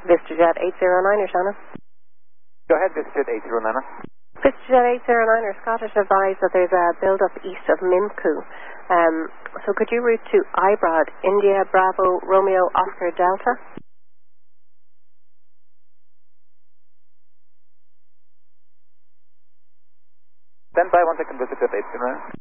VistaJet 809, Shannon. Go ahead, VistaJet 809. VistaJet 809, Scottish advised that there's a build-up east of Mimku. So could you route to Ibrod, India, Bravo, Romeo, Oscar, Delta? Stand by 1 second, VistaJet 809.